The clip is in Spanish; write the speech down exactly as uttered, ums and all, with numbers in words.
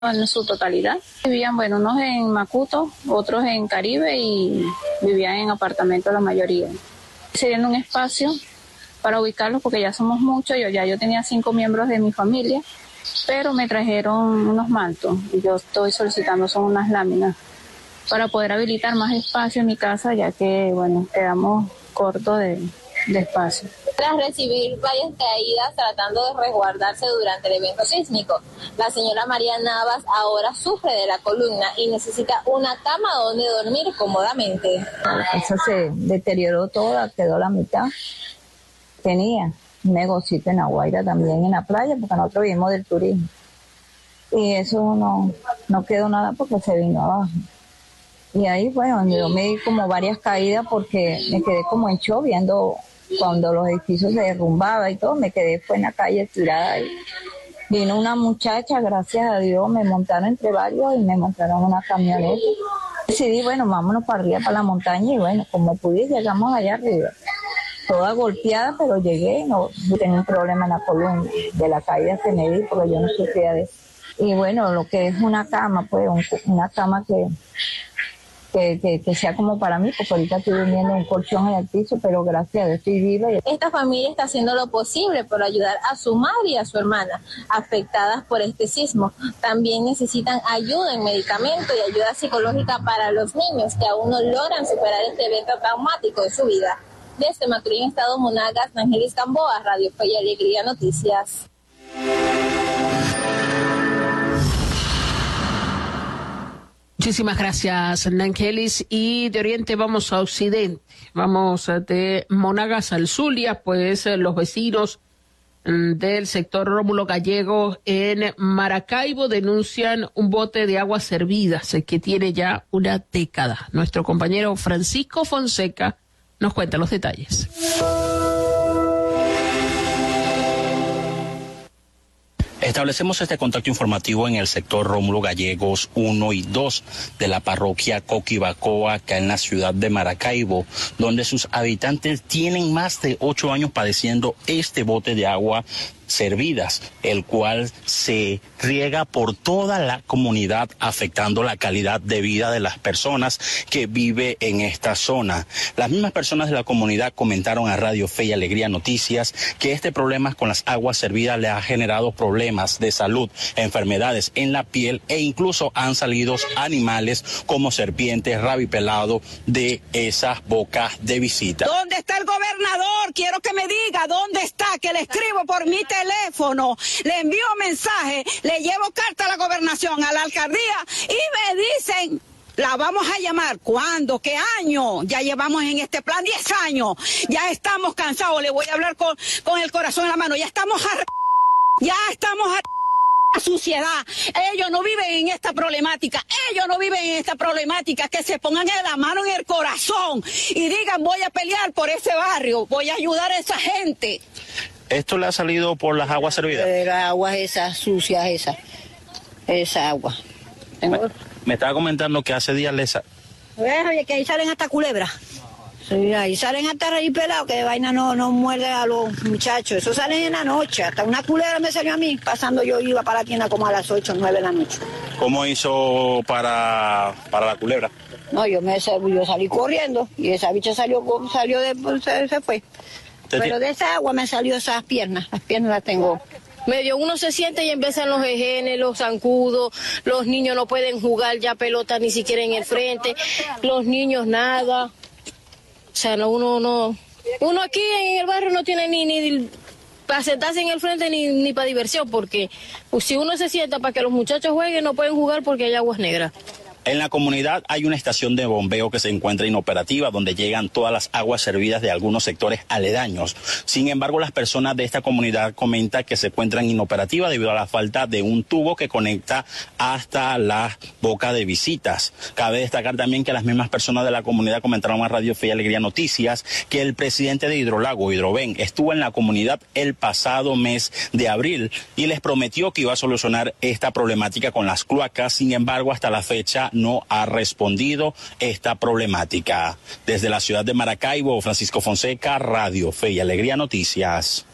en su totalidad. Vivían, bueno, unos en Macuto, otros en Caribe y vivían en apartamentos la mayoría. Se dieron un espacio para ubicarlos porque ya somos muchos, yo ya yo tenía cinco miembros de mi familia, pero me trajeron unos mantos y yo estoy solicitando son unas láminas para poder habilitar más espacio en mi casa, ya que, bueno, quedamos cortos de, de espacio. Tras recibir varias caídas tratando de resguardarse durante el evento sísmico, la señora María Navas ahora sufre de la columna y necesita una cama donde dormir cómodamente. La casa se deterioró toda, quedó la mitad. Tenía un negocito en La Guaira también en la playa, porque nosotros vivimos del turismo. Y eso no, no quedó nada porque se vino abajo. Y ahí, bueno, yo me di como varias caídas porque me quedé como en shock viendo cuando los edificios se derrumbaban y todo, me quedé fue en la calle tirada ahí. Vino una muchacha, gracias a Dios, me montaron entre varios y me montaron una camioneta. Decidí, bueno, vámonos para arriba, para la montaña, y bueno, como pude, llegamos allá arriba. Toda golpeada, pero llegué, no tenía un problema en la columna, de la caída que me di, porque yo no sufría de eso. Y bueno, lo que es una cama, pues, un, una cama que... Que, que, que sea como para mí, porque ahorita estoy durmiendo en un colchón en el piso, pero gracias a Dios estoy viva. Esta familia está haciendo lo posible por ayudar a su madre y a su hermana afectadas por este sismo. También necesitan ayuda en medicamentos y ayuda psicológica para los niños que aún no logran superar este evento traumático de su vida. Desde Maturín, Estado Monagas, Ángeles Gamboa, Radio Fe y Alegría Noticias. Muchísimas gracias, Nangelis. Y de Oriente vamos a Occidente. Vamos de Monagas al Zulia, pues los vecinos del sector Rómulo Gallegos en Maracaibo denuncian un bote de aguas servidas que tiene ya una década. Nuestro compañero Francisco Fonseca nos cuenta los detalles. Establecemos este contacto informativo en el sector Rómulo Gallegos uno y dos de la parroquia Coquibacoa, acá en la ciudad de Maracaibo, donde sus habitantes tienen más de ocho años padeciendo este bote de agua servidas, el cual se riega por toda la comunidad, afectando la calidad de vida de las personas que viven en esta zona. Las mismas personas de la comunidad comentaron a Radio Fe y Alegría Noticias que este problema con las aguas servidas le ha generado problemas de salud, enfermedades en la piel e incluso han salido animales como serpientes, rabipelado de esas bocas de visita. ¿Dónde está el gobernador? Quiero que me diga dónde está, que le escribo por mi teléfono. teléfono, le envío mensaje, le llevo carta a la gobernación, a la alcaldía y me dicen, la vamos a llamar. ¿Cuándo? ¿Qué año? Ya llevamos en este plan diez años, ya estamos cansados, le voy a hablar con, con el corazón en la mano, ya estamos a... ya estamos a... suciedad. Ellos no viven en esta problemática, ellos no viven en esta problemática, que se pongan la mano en el corazón y digan, voy a pelear por ese barrio, voy a ayudar a esa gente. ¿Esto le ha salido por las aguas servidas? Eh, las aguas esas sucias, esas, esa agua. Me, me estaba comentando que hace días les... Oye, que ahí salen hasta culebras. Sí, ahí salen hasta reír pelados, que de vaina no, no muerde a los muchachos. Eso salen en la noche. Hasta una culebra me salió a mí, pasando yo iba para la tienda como a las ocho, nueve de la noche. ¿Cómo hizo para, para la culebra? No, yo me yo salí corriendo y esa bicha salió, salió de, se, se fue. Pero de esa agua me salió esas piernas, las piernas las tengo. Medio uno se siente y empiezan los ejenes, los zancudos, los niños no pueden jugar ya pelota ni siquiera en el frente, los niños nada. O sea, no, uno no, uno aquí en el barrio no tiene ni, ni para sentarse en el frente ni, ni para diversión, porque pues, si uno se sienta para que los muchachos jueguen no pueden jugar porque hay aguas negras. En la comunidad hay una estación de bombeo que se encuentra inoperativa, donde llegan todas las aguas servidas de algunos sectores aledaños. Sin embargo, las personas de esta comunidad comentan que se encuentran inoperativas debido a la falta de un tubo que conecta hasta la boca de visitas. Cabe destacar también que las mismas personas de la comunidad comentaron a Radio Fe y Alegría Noticias que el presidente de Hidrolago, Hidroven, estuvo en la comunidad el pasado mes de abril y les prometió que iba a solucionar esta problemática con las cloacas. Sin embargo, hasta la fecha no ha respondido esta problemática. Desde la ciudad de Maracaibo, Francisco Fonseca, Radio Fe y Alegría Noticias.